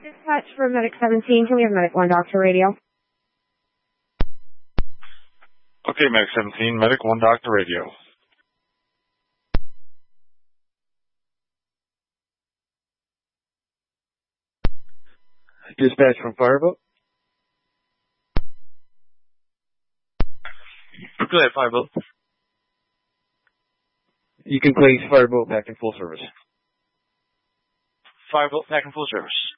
Dispatch for Medic 17. Can we have Medic 1 Doctor Radio? Okay, Medic 17, Medic 1 Doctor Radio. Dispatch from Fireboat. Go ahead, Fireboat. You can place Fireboat back in full service. Fireboat back in full service.